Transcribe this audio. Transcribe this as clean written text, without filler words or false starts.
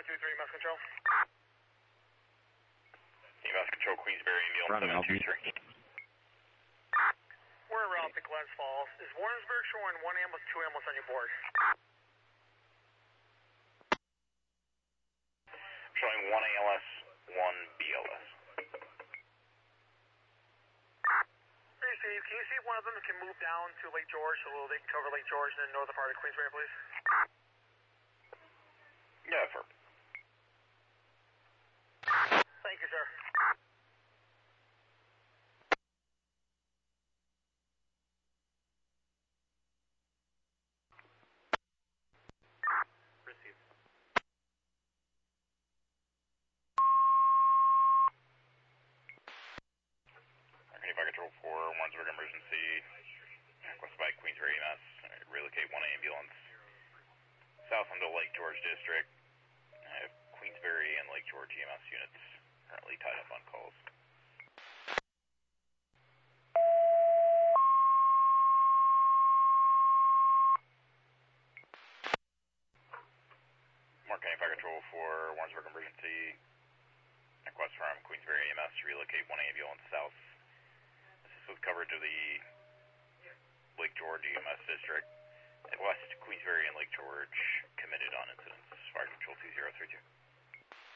2023, Mass Control. Mass Control, Queensbury, ambulance 723. We're en route to Glens Falls. Is Warrensburg showing 1 ambulance, 2 ambulance on your board? Showing 1 ALS, 1 BLS. Hey Steve, can you see if one of them can move down to Lake George so they can cover Lake George and then northern part of Queensbury, please? Yeah, sir. Thank you, sir. Received. Okay, Fire Control 4, Warrensburg emergency. Requested by Queensbury, Mass. Relocate 1 ambulance south into Lake George District. Queensbury and Lake George EMS units currently tied up on calls. Mark County Fire Control for Warrensburg emergency. Request from Queensbury EMS to relocate 1 ambulance south. This is with coverage of the Lake George EMS district. At west, Queensbury and Lake George committed on incidents. Fire Control 2032.